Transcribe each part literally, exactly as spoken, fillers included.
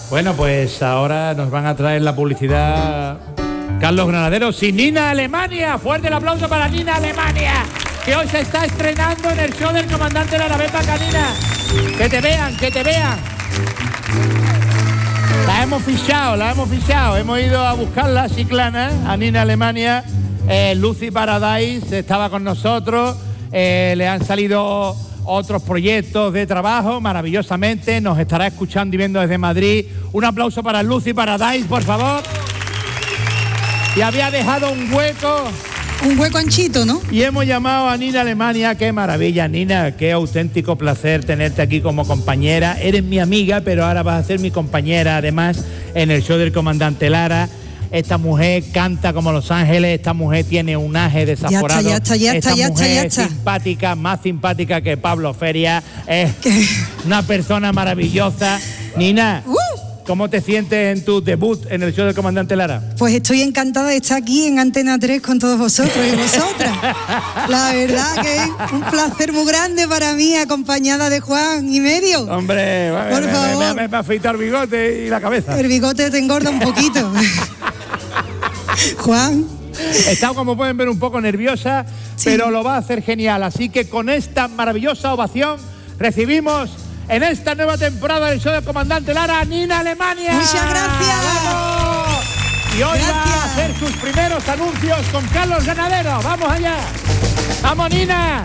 Bueno, pues ahora nos van a traer la publicidad Carlos Granadero. ¡Sin Nina Alemania! ¡Fuerte el aplauso para Nina Alemania! Que hoy se está estrenando en el show del comandante Lara. Ven para acá, Nina. Que te vean, que te vean. La hemos fichado, la hemos fichado. Hemos ido a buscarla, a Chiclana, a Nina Alemania. Eh, Lucy Paradise estaba con nosotros. Eh, le han salido otros proyectos de trabajo maravillosamente. Nos estará escuchando y viendo desde Madrid. Un aplauso para Lucy Paradise, por favor. Y había dejado un hueco. Un hueco anchito, ¿no? Y hemos llamado a Nina Alemania. Qué maravilla, Nina. Qué auténtico placer tenerte aquí como compañera. Eres mi amiga, pero ahora vas a ser mi compañera, además, en el show del comandante Lara. Esta mujer canta como Los Ángeles. Esta mujer tiene un aje desaforado. Ya está, ya está, ya está, Esta mujer ya está, ya está. simpática, más simpática que Pablo Feria. Es ¿Qué? una persona maravillosa. Nina, Uh. ¿cómo te sientes en tu debut en el show del comandante Lara? Pues estoy encantada de estar aquí en Antena tres con todos vosotros y vosotras. La verdad que es un placer muy grande para mí, acompañada de Juan y medio. Hombre, Por me, favor. me, me, me ha afeitado el bigote y la cabeza. El bigote te engorda un poquito. Juan. He estado, como pueden ver, un poco nerviosa, Sí. pero lo va a hacer genial. Así que con esta maravillosa ovación recibimos en esta nueva temporada del show del comandante Lara, Nina Alemania. Muchas gracias. ¡Vamos! Y hoy va Gracias. a hacer sus primeros anuncios con Carlos Ganadero. ¡Vamos allá! ¡Vamos, Nina!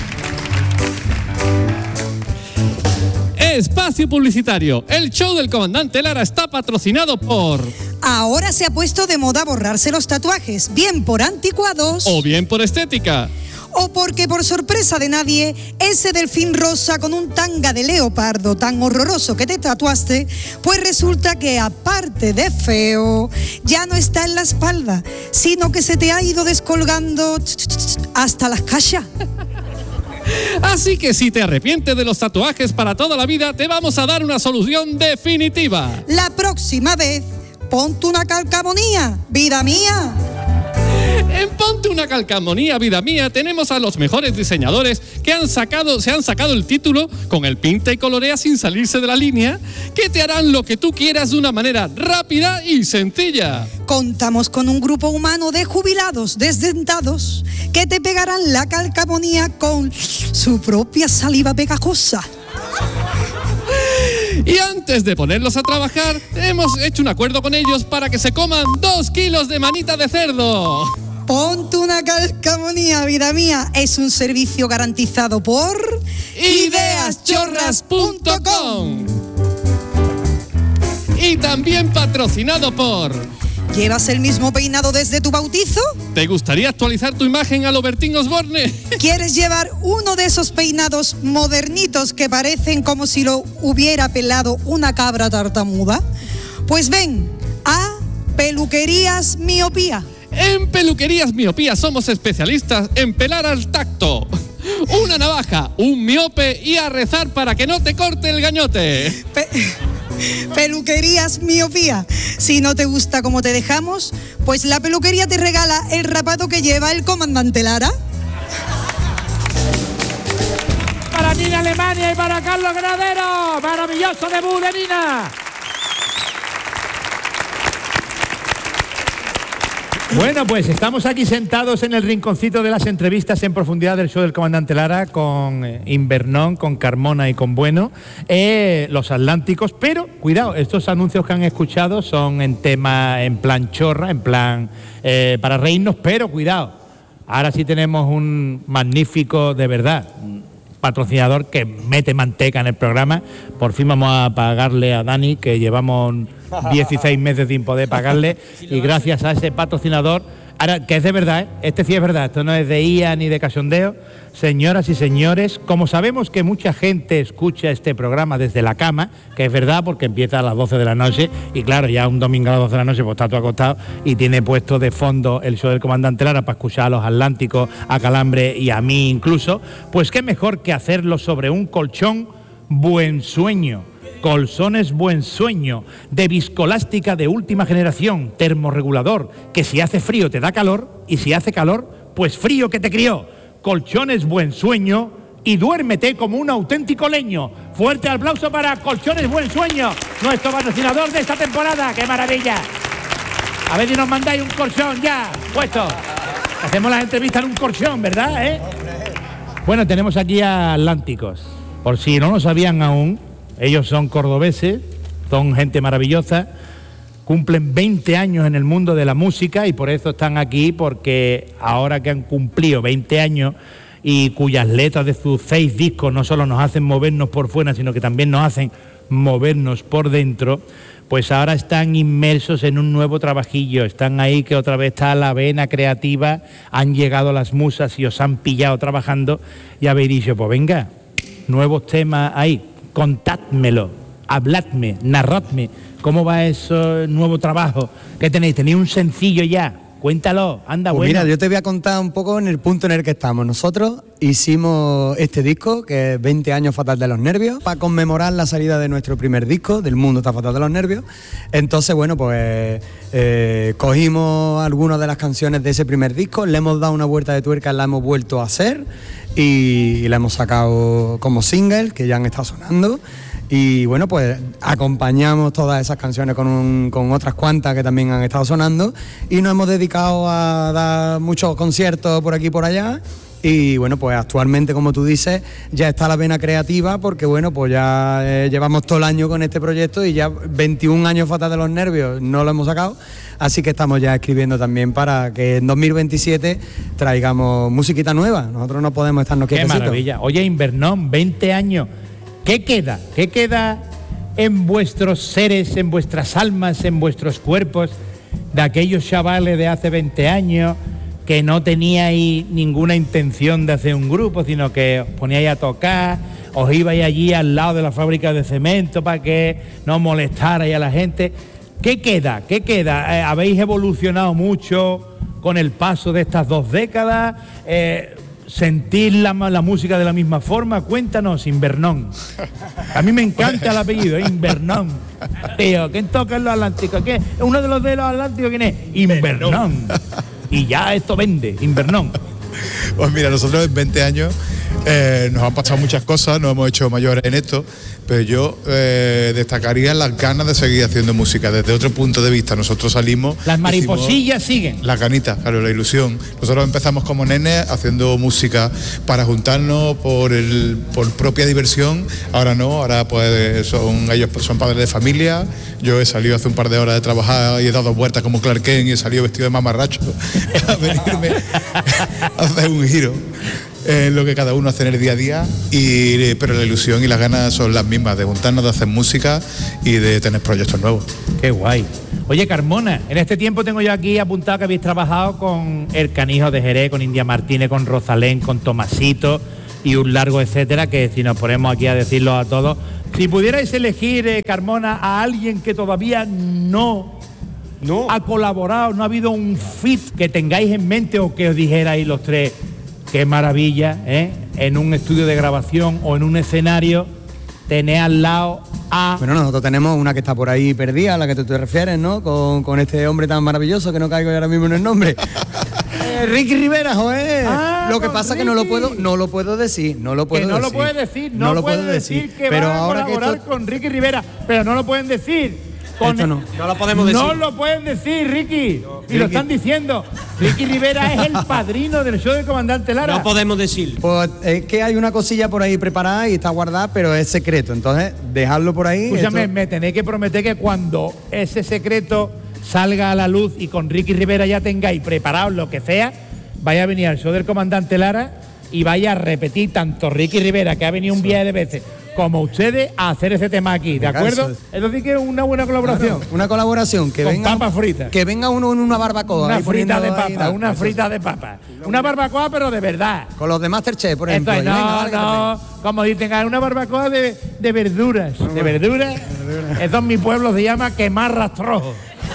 Espacio publicitario. El show del comandante Lara está patrocinado por... Ahora se ha puesto de moda borrarse los tatuajes, bien por anticuados O bien por estética. o porque por sorpresa de nadie, ese delfín rosa con un tanga de leopardo tan horroroso que te tatuaste, pues resulta que aparte de feo, ya no está en la espalda, sino que se te ha ido descolgando hasta las cachas. Así que si te arrepientes de los tatuajes para toda la vida, te vamos a dar una solución definitiva. La próxima vez, ponte una calcamonía, vida mía. En Ponte una calcamonía, vida mía, tenemos a los mejores diseñadores que han sacado, se han sacado el título con el pinta y colorea sin salirse de la línea, que te harán lo que tú quieras de una manera rápida y sencilla. Contamos con un grupo humano de jubilados desdentados que te pegarán la calcamonía con su propia saliva pegajosa. Y antes de ponerlos a trabajar, hemos hecho un acuerdo con ellos para que se coman dos kilos de manita de cerdo. Ponte una calcamonía, vida mía. Es un servicio garantizado por ideas chorras punto com. Y también patrocinado por... ¿Llevas el mismo peinado desde tu bautizo? ¿Te gustaría actualizar tu imagen a lo Bertín Osborne? ¿Quieres llevar uno de esos peinados modernitos que parecen como si lo hubiera pelado una cabra tartamuda? Pues ven a Peluquerías Miopía. En Peluquerías Miopía somos especialistas en pelar al tacto. Una navaja, un miope y a rezar para que no te corte el gañote. Pe- Peluquerías Miopía. Si no te gusta cómo te dejamos, pues la peluquería te regala el rapado que lleva el comandante Lara. Para Nina Alemania y para Carlos Granadero. Maravilloso debut de Nina. Bueno, pues estamos aquí sentados en el rinconcito de las entrevistas en profundidad del show del comandante Lara con eh, Invernón, con Carmona y con Bueno, eh, los Atlánticos, pero cuidado, estos anuncios que han escuchado son en tema, en plan chorra, en plan eh, para reírnos, pero cuidado, ahora sí tenemos un magnífico, de verdad, patrocinador que mete manteca en el programa. Por fin vamos a pagarle a Dani, que llevamos dieciséis meses sin poder pagarle, y gracias a ese patrocinador, ahora que es de verdad, ¿eh? Este sí es verdad, esto no es de I A ni de cachondeo. Señoras y señores, como sabemos que mucha gente escucha este programa desde la cama, que es verdad porque empieza a las doce de la noche, y claro, ya un domingo a las doce de la noche pues está todo acostado y tiene puesto de fondo el show del comandante Lara para escuchar a los Atlánticos, a Calambre y a mí incluso, pues qué mejor que hacerlo sobre un colchón Buen Sueño. Colchones Buen Sueño, de viscolástica de última generación, termorregulador, que si hace frío te da calor y si hace calor, pues frío que te crió. Colchones Buen Sueño y duérmete como un auténtico leño. Fuerte aplauso para Colchones Buen Sueño, nuestro patrocinador de esta temporada. ¡Qué maravilla! A ver si nos mandáis un colchón ya puesto. Hacemos las entrevistas en un colchón, ¿verdad? ¿Eh? Bueno, tenemos aquí a Atlánticos. Por si no lo sabían aún, ellos son cordobeses, son gente maravillosa, cumplen veinte años en el mundo de la música y por eso están aquí, porque ahora que han cumplido veinte años y cuyas letras de sus seis discos no solo nos hacen movernos por fuera, sino que también nos hacen movernos por dentro, pues ahora están inmersos en un nuevo trabajillo, están ahí que otra vez está la vena creativa, han llegado las musas y os han pillado trabajando y habéis dicho, pues venga, nuevos temas ahí, contádmelo, habladme, narradme, ¿cómo va ese nuevo trabajo que tenéis? ¿Tenéis un sencillo ya? Cuéntalo, anda, pues bueno. Mira, yo te voy a contar un poco en el punto en el que estamos. Nosotros hicimos este disco, que es veinte años Fatal de los Nervios, para conmemorar la salida de nuestro primer disco, del Mundo está fatal de los nervios. Entonces, bueno, pues eh, cogimos algunas de las canciones de ese primer disco, le hemos dado una vuelta de tuerca, la hemos vuelto a hacer y, y la hemos sacado como single, que ya han estado sonando. Y bueno, pues acompañamos todas esas canciones con, un, con otras cuantas que también han estado sonando y nos hemos dedicado a dar muchos conciertos por aquí y por allá. Y bueno, pues actualmente, como tú dices, ya está la vena creativa porque bueno, pues ya eh, llevamos todo el año con este proyecto y ya veintiún años Fatal de los Nervios no lo hemos sacado, así que estamos ya escribiendo también para que en dos mil veintisiete traigamos musiquita nueva. Nosotros no podemos estarnos quietecitos. Qué maravilla. Oye, Invernón, veinte años. ¿Qué queda? ¿Qué queda en vuestros seres, en vuestras almas, en vuestros cuerpos de aquellos chavales de hace veinte años que no teníais ninguna intención de hacer un grupo, sino que os poníais a tocar, os ibais allí al lado de la fábrica de cemento para que no molestarais a la gente? ¿Qué queda? ¿Qué queda? Eh, ¿Habéis evolucionado mucho con el paso de estas dos décadas? Eh, ¿Sentís la, la música de la misma forma? Cuéntanos, Invernón. A mí me encanta el apellido, ¿eh? Invernón. Tío, ¿quién toca en los Atlánticos? ¿Qué? ¿Uno de los de los Atlánticos quién es? Invernón. Y ya esto vende, Invernón. Pues mira, nosotros en veinte años eh, nos han pasado muchas cosas, nos hemos hecho mayores en esto, pero yo eh, destacaría las ganas de seguir haciendo música desde otro punto de vista. Nosotros salimos... Las mariposillas siguen. Las ganitas, claro, la ilusión. Nosotros empezamos como nenes haciendo música para juntarnos por el por propia diversión. Ahora no, ahora pues son ellos son padres de familia. Yo he salido hace un par de horas de trabajar y he dado vueltas como Clark Kent y he salido vestido de mamarracho a venirme a hacer un giro en lo que cada uno hace en el día a día, y, pero la ilusión y las ganas son las mismas, de juntarnos, de hacer música y de tener proyectos nuevos. Qué guay. Oye, Carmona, en este tiempo tengo yo aquí apuntado que habéis trabajado con El Canijo de Jerez, con India Martínez, con Rosalén, con Tomasito y un largo etcétera, que si nos ponemos aquí a decirlo a todos, si pudierais elegir, eh, Carmona, a alguien que todavía no, no ha colaborado, no ha habido un fit que tengáis en mente o que os dijerais los tres, qué maravilla, ¿eh? En un estudio de grabación o en un escenario, tener al lado a... Bueno, nosotros tenemos una que está por ahí perdida, a la que tú te refieres, ¿no? Con, con este hombre tan maravilloso que no caigo ahora mismo en el nombre. eh, Ricky Rivera, joder. Ah, lo que pasa es que no lo puedo, no lo puedo decir, no lo puedo que no decir. lo puedes decir, no, no lo puedes puedo decir, decir que pero van a ahora colaborar que esto... con Ricky Rivera, pero no lo pueden decir. Con Esto no. No lo podemos decir. No lo pueden decir, Ricky. No, y Ricky. Lo están diciendo. Ricky Rivera es el padrino del show del Comandante Lara. No podemos decir. Pues es que hay una cosilla por ahí preparada y está guardada, pero es secreto. Entonces, dejarlo por ahí. Escúchame, esto... me tenéis que prometer que cuando ese secreto salga a la luz y con Ricky Rivera ya tengáis preparado lo que sea, vaya a venir al show del Comandante Lara y vaya a repetir tanto Ricky Rivera, que ha venido un viaje de veces, como ustedes, a hacer ese tema aquí, ¿de acuerdo? Eso sí que es una buena colaboración. Claro, una colaboración que con venga papas fritas. Que venga uno en una barbacoa. Una frita de ahí, papa, una frita de papa. Una barbacoa, pero de verdad. Con los de Masterchef, por ejemplo. Esto es, no, venga, vale, no, como dicen, una barbacoa de, de verduras. No, de verduras. Verdura. Eso en mi pueblo se llama quemar rastrojo.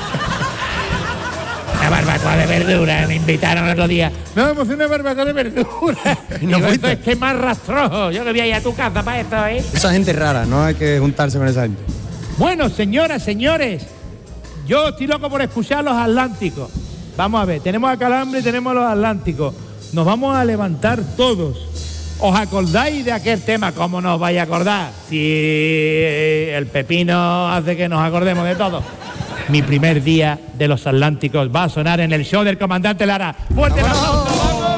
Una barbacoa de verduras, me invitaron el otro día. No, pues una barbacoa de verduras. No, esto es quemar rastrojo. Yo que voy a ir a tu casa para esto, ¿eh? Esa gente rara, no hay que juntarse con esa gente. Bueno, señoras, señores, yo estoy loco por escuchar los Atlánticos. Vamos a ver, tenemos a Calambre y tenemos a los Atlánticos. Nos vamos a levantar todos ¿Os acordáis de aquel tema? ¿Cómo no os vais a acordar? Si el pepino hace que nos acordemos de todo. Mi primer día de los Atlánticos va a sonar en el show del comandante Lara. ¡Fuerte el aplauso! ¡Vamos!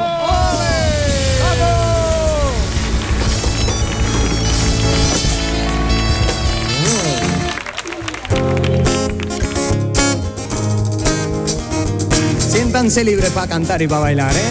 Siéntanse libres para cantar y para bailar, ¿eh?